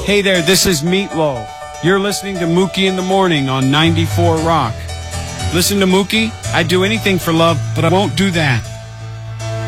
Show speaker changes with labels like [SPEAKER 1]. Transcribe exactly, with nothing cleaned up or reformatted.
[SPEAKER 1] Hey there, this is Meatloaf. You're listening to Mookie in the Morning on ninety-four Rock. Listen to Mookie. I'd do anything for love, but I won't do that.